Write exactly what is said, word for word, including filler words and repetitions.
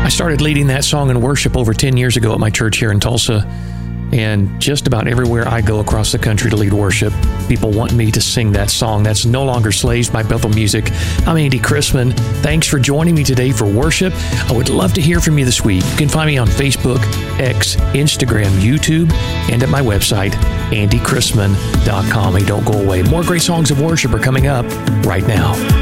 I started leading that song in worship over ten years ago at my church here in Tulsa. And just about everywhere I go across the country to lead worship, people want me to sing that song. That's No Longer Slaves by Bethel Music. I'm Andy Chrisman. Thanks for joining me today for worship. I would love to hear from you this week. You can find me on Facebook, X, Instagram, YouTube, and at my website, andy chrisman dot com. Hey, don't go away. More great songs of worship are coming up right now.